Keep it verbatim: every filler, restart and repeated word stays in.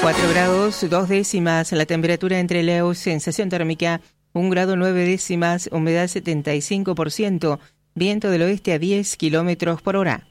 cuatro grados, dos décimas, la temperatura entre Leos, sensación térmica un grado nueve décimas, humedad setenta y cinco por ciento, viento del oeste a diez kilómetros por hora.